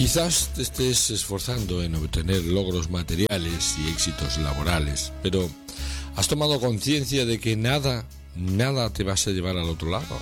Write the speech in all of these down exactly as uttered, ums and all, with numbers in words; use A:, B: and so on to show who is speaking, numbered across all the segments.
A: Quizás te estés esforzando en obtener logros materiales y éxitos laborales, pero has tomado conciencia de que nada, nada te vas a llevar al otro lado.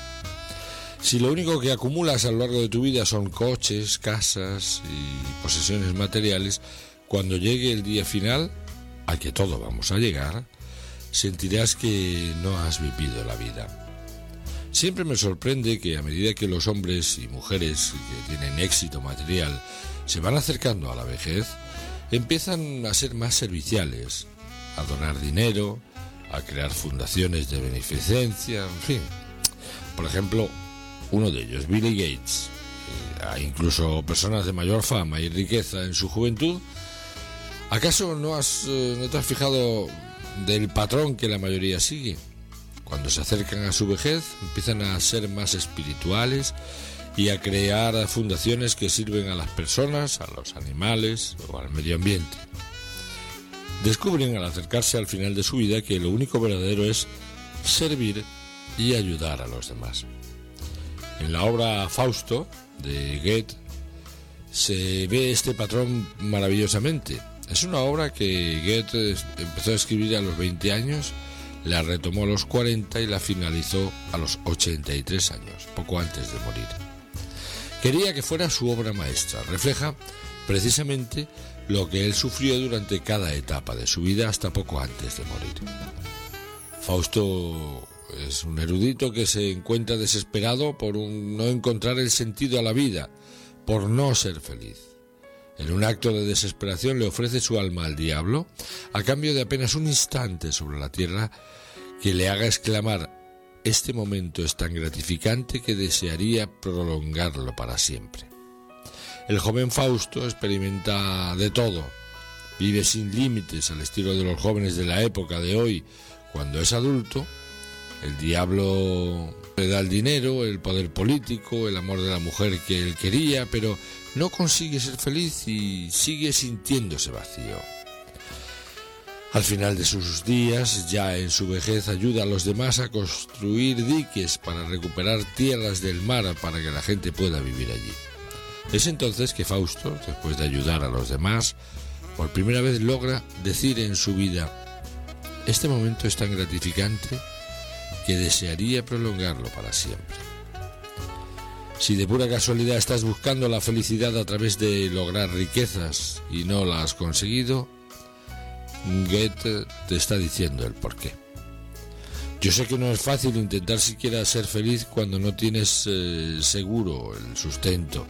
A: Si lo único que acumulas a lo largo de tu vida son coches, casas y posesiones materiales, cuando llegue el día final, al que todos vamos a llegar, sentirás que no has vivido la vida. Siempre me sorprende que a medida que los hombres y mujeres que tienen éxito material se van acercando a la vejez, empiezan a ser más serviciales, a donar dinero, a crear fundaciones de beneficencia, en fin. Por ejemplo, uno de ellos, Bill Gates, eh, incluso personas de mayor fama y riqueza en su juventud. ¿Acaso no, has, eh, no te has fijado del patrón que la mayoría sigue? Cuando se acercan a su vejez, empiezan a ser más espirituales y a crear fundaciones que sirven a las personas, a los animales o al medio ambiente. Descubren al acercarse al final de su vida que lo único verdadero es servir y ayudar a los demás. En la obra Fausto de Goethe se ve este patrón maravillosamente. Es una obra que Goethe empezó a escribir a los veinte años, la retomó a los cuarenta y la finalizó a los ochenta y tres años, poco antes de morir. Quería que fuera su obra maestra. Refleja precisamente lo que él sufrió durante cada etapa de su vida hasta poco antes de morir. Fausto es un erudito que se encuentra desesperado por un no encontrar el sentido a la vida, por no ser feliz. En un acto de desesperación le ofrece su alma al diablo a cambio de apenas un instante sobre la tierra que le haga exclamar: este momento es tan gratificante que desearía prolongarlo para siempre. El joven Fausto experimenta de todo, vive sin límites al estilo de los jóvenes de la época de hoy. Cuando es adulto, el diablo le da el dinero, el poder político, el amor de la mujer que él quería, pero no consigue ser feliz y sigue sintiéndose vacío. Al final de sus días, ya en su vejez, ayuda a los demás a construir diques para recuperar tierras del mar para que la gente pueda vivir allí. Es entonces que Fausto, después de ayudar a los demás, por primera vez logra decir en su vida: este momento es tan gratificante que desearía prolongarlo para siempre. Si de pura casualidad estás buscando la felicidad a través de lograr riquezas y no la has conseguido, Goethe te está diciendo el porqué. Yo sé que no es fácil intentar siquiera ser feliz cuando no tienes eh, seguro el sustento.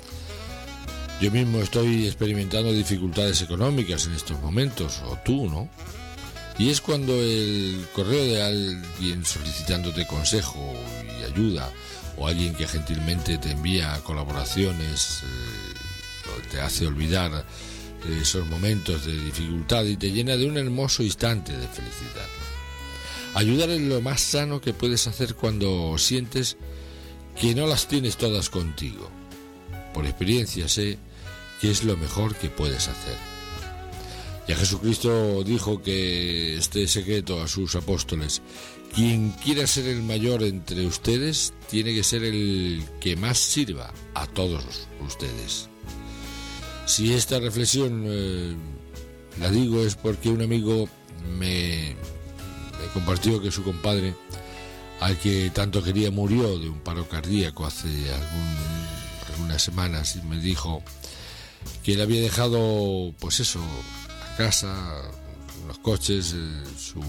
A: Yo mismo estoy experimentando dificultades económicas en estos momentos, o tú, ¿no? Y es cuando el correo de alguien solicitándote consejo y ayuda, o alguien que gentilmente te envía colaboraciones, eh, o te hace olvidar esos momentos de dificultad y te llena de un hermoso instante de felicidad. Ayudar es lo más sano que puedes hacer cuando sientes que no las tienes todas contigo. Por experiencia sé que es lo mejor que puedes hacer. Ya Jesucristo dijo que este secreto a sus apóstoles: quien quiera ser el mayor entre ustedes tiene que ser el que más sirva a todos ustedes. Si esta reflexión eh, la digo es porque un amigo me, me compartió que su compadre, al que tanto quería, murió de un paro cardíaco hace algún, algunas semanas, y me dijo que él había dejado, pues eso, la casa, los coches, eh, su,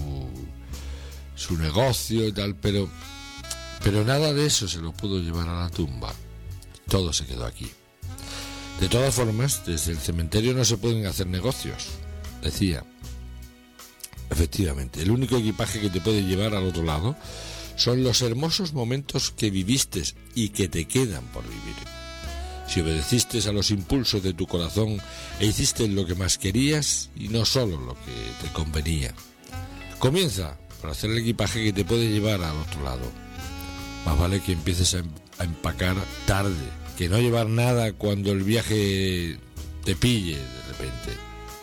A: su negocio y tal, pero, pero nada de eso se lo pudo llevar a la tumba. Todo se quedó aquí. De todas formas, desde el cementerio no se pueden hacer negocios, decía. Efectivamente, el único equipaje que te puede llevar al otro lado son los hermosos momentos que viviste y que te quedan por vivir. Si obedeciste a los impulsos de tu corazón e hiciste lo que más querías y no solo lo que te convenía. Comienza por hacer el equipaje que te puede llevar al otro lado. Más vale que empieces a empacar tarde que no llevar nada cuando el viaje te pille de repente.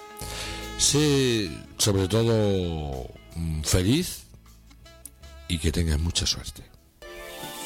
A: Sé sobre todo feliz y que tengas mucha suerte.